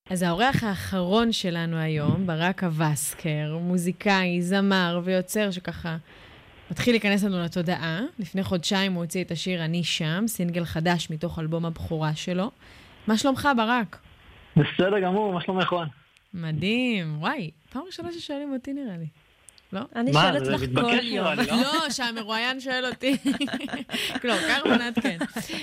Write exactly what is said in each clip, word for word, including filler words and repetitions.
אז האורח האחרון שלנו היום, ברק אבסקר, מוזיקאי, זמר ויוצר שככה מתחיל להיכנס לנו לתודעה. לפני חודשיים הוא הוציא את השיר אני שם, סינגל חדש מתוך אלבום הבכורה שלו. מה שלומך, ברק? בסדר גמור, מה שלומך, רון? מדהים. וואי, פעם ראשונה ששואלים אותי נראה לי. לא? אני שואלת לך כל יום. לא, שהמרואיין שואל אותי. כלום, כך ונעדכן.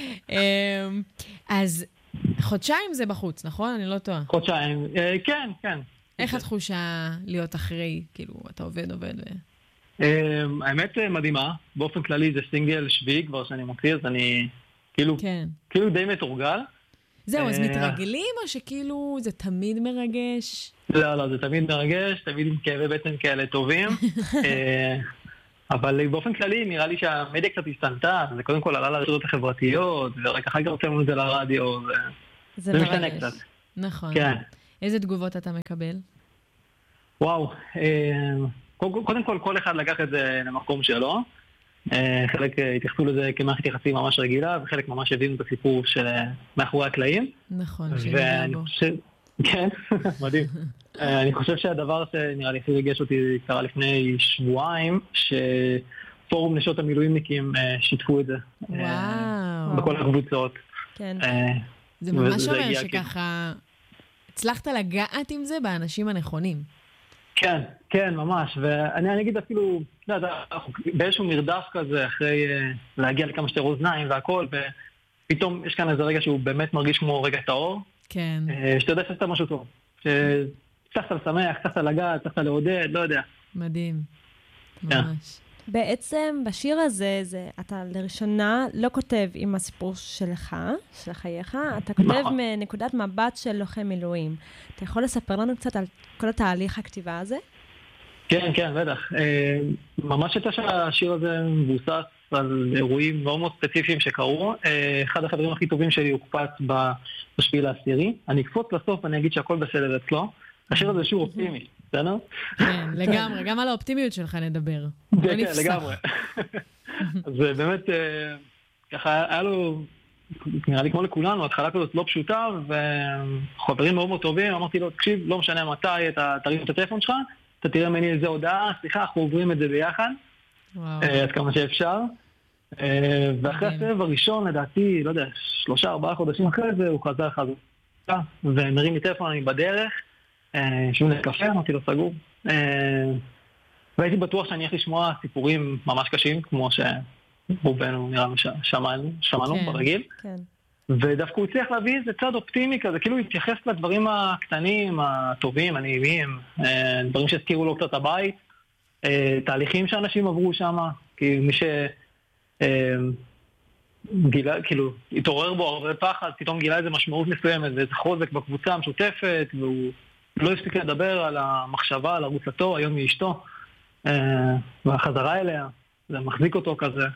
אז חודשיים זה בחוץ, נכון? אני לא טועה. חודשיים, כן, כן. איך התחושה להיות אחרי? כאילו, אתה עובד, עובד ו... האמת מדהימה. באופן כללי זה סינגל שביעי כבר שאני מוציא, אז אני כאילו די מתורגל. זהו, אז מתרגלים או שכאילו זה תמיד מרגש? לא, לא, זה תמיד מרגש, תמיד עם כאבי בטן כאלה טובים. אבל באופן כללי נראה לי שהמדיה קצת הסתנתה, זה קודם כל עלה לרשתות החברתיות, ורק אחר כך הוצאנו את זה לרדיו, זה משתנה קצת. נכון. איזה תגובות אתה מקבל? וואו, קודם כל כל אחד לקח את זה למקום שלו, חלק התייחסו לזה כמערכת יחסים ממש רגילה, וחלק ממש הבינו את הסיפור של מאחורי הקלעים. נכון, שנראה בו. כן, מדהים. אני חושב שהדבר שנראה לי הכי ריגש אותי קרה לפני שבועיים, שפורום נשות המילואימניקים שיתפו את זה. וואו. בכל הקבוצות. כן. זה ממש אומר שככה הצלחת לגעת עם זה באנשים הנכונים. כן, כן, ממש. ואני אגיד אפילו, באיזשהו מרדף כזה, אחרי להגיע לכמה שתי אוזניים והכל, ופתאום יש כאן איזה רגע שהוא באמת מרגיש כמו רגע טהור. כן. שאתה יודע שעשת משהו טוב. שצריכת לשמח, צריכת לגעת, צריכת לעודד, לא יודע. מדהים. ממש. בעצם בשיר הזה, זה, אתה לראשונה לא כותב עם הסיפור שלך, של חייך, אתה כותב מנקודת מבט של לוחם מילואים. אתה יכול לספר לנו קצת על כל התהליך הכתיבה הזה? כן, כן, בטח. ממש הייתה שהשיר הזה מבוסס על אירועים מאוד מאוד ספציפיים שקרו. אחד החברים הכי טובים שלי הוקפץ בשביעי לעשירי. אני אקפוץ לסוף ואני אגיד שהכל בסדר אצלו. השיר הזה שיר אופטימי, בסדר? כן, לגמרי. גם על האופטימיות שלך נדבר. כן, לגמרי. אז באמת, ככה היה לו, נראה לי כמו לכולנו, התחלה כזאת לא פשוטה, וחברים מאוד מאוד טובים, אמרתי לו, תקשיב, לא משנה מתי אתה תרים את הטלפון שלך, אתה תראה ממני איזה הודעה, סליחה, אנחנו עוברים את זה ביחד, עד כמה שאפשר. ואחרי הסבב הראשון, לדעתי, לא יודע, שלושה, ארבעה חודשים אחרי זה, הוא חזר חזרה, ומרים לי טלפון, אני בדרך, שהוא נקפה, אמרתי לו סגור. והייתי בטוח שאני הולך לשמוע סיפורים ממש קשים, כמו שרובנו נראה שמענו, שמענו ברגיל. ודווקא הוא הצליח להביא איזה צד אופטימי כזה, כאילו הוא התייחס לדברים הקטנים, הטובים, הנעימים, דברים שהזכירו לו קצת הבית, תהליכים שאנשים עברו שם, כי מי שגילה, כאילו, התעורר בו הרבה פחד, פתאום גילה איזה משמעות מסוימת, ואיזה חוזק בקבוצה המשותפת, והוא לא הספיק לדבר על המחשבה, על ערוצתו, היום מאשתו, והחזרה אליה, זה מחזיק אותו כזה.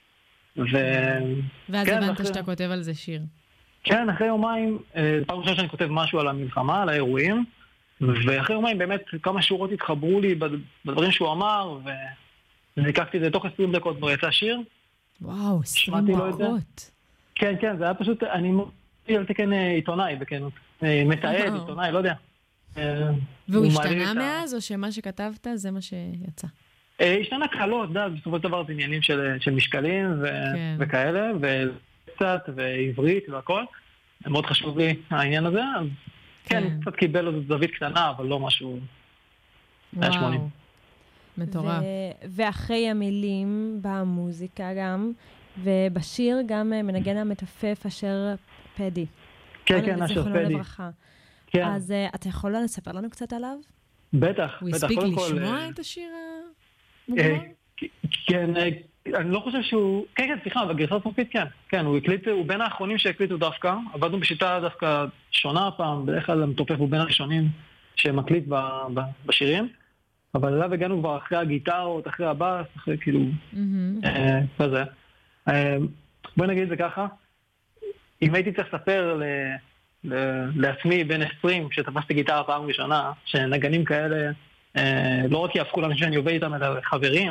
ואז הבנת שאתה כותב על זה שיר. כן, אחרי יומיים, פעם ראשונה שאני כותב משהו על המלחמה, על האירועים, ואחרי יומיים באמת כמה שורות התחברו לי בדברים שהוא אמר, וניקחתי את זה תוך עשרים דקות כבר יצא שיר. וואו, עשרים דקות. כן, כן, זה היה פשוט, אני מוציא על תקן עיתונאי בכנות, מתעד, עיתונאי, לא יודע. והוא השתנה מאז, או שמה שכתבת זה מה שיצא? השתנה קלות, בסופו של דבר זה עניינים של משקלים וכאלה, וקצת ועברית והכל. מאוד חשוב לי העניין הזה, אז כן, קצת קיבל עוד זווית קטנה, אבל לא משהו מאה ושמונים. מטורף. ואחרי המילים במוזיקה גם, ובשיר גם מנגן המתופף אשר פדי. כן, כן, אשר פדי. אז אתה יכול לספר לנו קצת עליו? בטח. הוא הספיק לשמוע את השיר המוגמר? כן, אני לא חושב שהוא... כן, כן, סליחה, בגרסה הסופית כן. כן, הוא הקליט, הוא בין האחרונים שהקליטו דווקא. עבדנו בשיטה דווקא שונה הפעם, בדרך כלל המתופף הוא בין הראשונים שמקליט בשירים. אבל אליו הגענו כבר אחרי הגיטרות, אחרי הבאס, אחרי כאילו... כזה. בואי נגיד את זה ככה. אם הייתי צריך לספר לעצמי בין עשרים, שתפסתי גיטרה פעם ראשונה, שנגנים כאלה לא רק יהפכו לאנשים שאני עובד איתם, אלא חברים.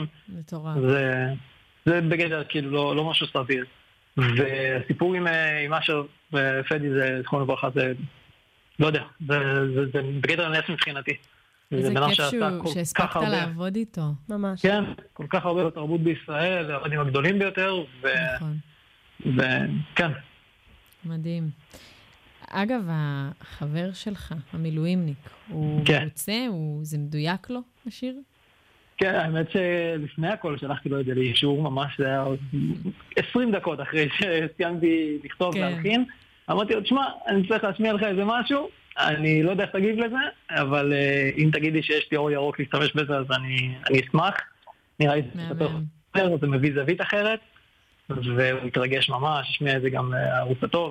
זה בגדר כאילו לא משהו סביר. והסיפור עם אשר ופדי זה, זכרון לברכה, זה לא יודע, זה, זה, זה בגדר הנס מבחינתי. איזה כיף שהוא, שהספקת לעבוד איתו. ממש. כן, כל כך הרבה בתרבות בישראל, העבדים הגדולים ביותר, ו... נכון. וכן. מדהים. אגב, החבר שלך, המילואימניק, הוא כן. רוצה, הוא... זה מדויק לו, השיר? כן, האמת שלפני הכל שלחתי לו את זה לאישור, ממש זה היה עוד עשרים דקות אחרי שסיימתי לכתוב כן. ולהלחין. אמרתי לו, תשמע, אני צריך להשמיע לך איזה משהו, אני לא יודע איך תגיב לזה, אבל uh, אם תגידי שיש לי אור ירוק להשתמש בזה, אז אני, אני אשמח. נראה לי שזה יותר אחר, זה מביא זווית אחרת, והוא התרגש ממש, השמיע את זה גם לערוצתו,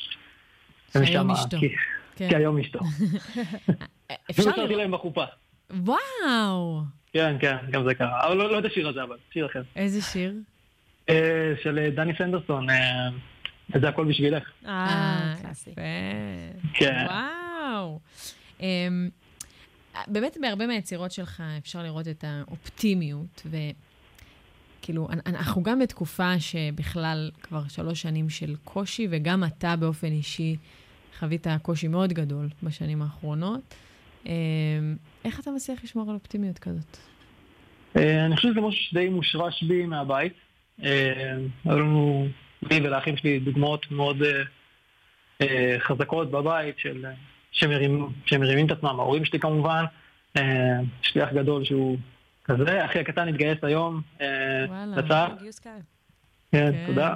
שהיום אשתו. כי, כן. כי היום אשתו. אפשר ובשרתי לראות. להם בחופה. וואו! כן, כן, גם זה קרה. אבל לא, לא את השיר הזה, אבל שיר אחר. איזה שיר? אה, של דני סנדרסון, אה, זה הכל בשבילך. אה, קלאסי. יפה. כן. וואו. אמ, באמת בהרבה מהיצירות שלך אפשר לראות את האופטימיות, וכאילו, אנחנו גם בתקופה שבכלל כבר שלוש שנים של קושי, וגם אתה באופן אישי חווית קושי מאוד גדול בשנים האחרונות. אמ, איך אתה מצליח לשמור על אופטימיות כזאת? אה, אני חושב שזה משהו שדי מושרש בי מהבית. אה, היו לנו, לי ולאחים שלי, דוגמאות מאוד אה, אה, חזקות בבית של... שמרימים, שמרימים את עצמם, ההורים שלי כמובן, אה, יש לי אח גדול שהוא כזה, אחי הקטן התגייס היום, אה, לצה"ל. גיוס קל. כן, כן. תודה.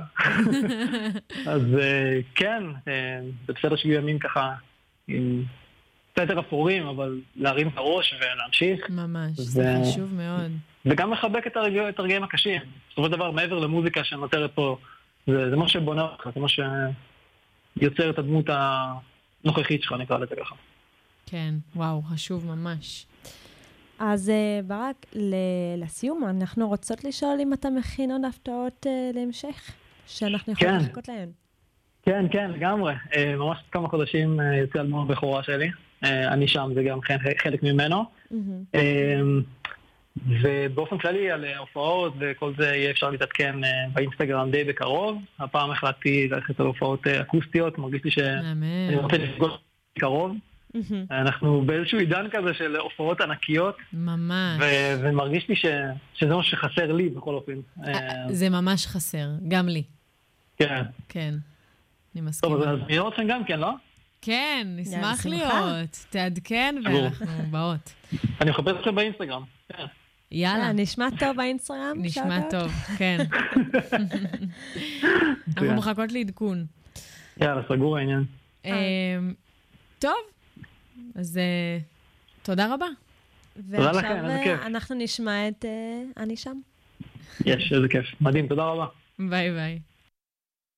אז אה, כן, אה, זה בסדר שיהיו ימים ככה, עם סתר אפורים, אבל להרים את הראש ולהמשיך. ממש, ו- זה חשוב מאוד. וגם לחבק את הרגע- את הרגעים הקשים. בסופו של דבר, מעבר למוזיקה שנותרת פה, זה, זה מה שבונה אותך, זה מה שיוצר את הדמות ה... נוכחית שלך, נקרא לזה ככה. כן, וואו, חשוב ממש. אז uh, ברק, ל- לסיום, אנחנו רוצות לשאול אם אתה מכין עוד הפתעות uh, להמשך, שאנחנו יכולים כן. לחכות להן. כן, כן, לגמרי. Uh, ממש כמה חודשים uh, יוצא אלבום הבכורה שלי. Uh, אני שם, זה גם חלק, חלק ממנו. Mm-hmm. Uh, ובאופן כללי על uh, הופעות וכל זה יהיה אפשר להתעדכן uh, באינסטגרם די בקרוב. הפעם החלטתי ללכת על הופעות uh, אקוסטיות, מרגיש לי שאני אמן. רוצה לפגוש קרוב. Mm-hmm. אנחנו באיזשהו עידן כזה של הופעות ענקיות, ממש. ו- ומרגיש לי ש- שזה מה שחסר לי בכל אופן. אה, זה ממש חסר, גם לי. כן. כן, אני טוב, מסכימה. אז נראה אתכם גם כן, לא? כן, נשמח בשמחה. להיות. תעדכן ואנחנו באות. אני מחפש אתכם באינסטגרם. כן. יאללה, נשמע טוב באינסטגרם? נשמע שאוט-אוט? טוב, כן. אנחנו מחכות לעדכון. יאללה, סגור העניין. אמ, טוב, אז אה, תודה רבה. תודה לכם, ועכשיו איזה כיף. אה, אנחנו נשמע את אה, אני שם. יש, איזה כיף. מדהים, תודה רבה. ביי ביי.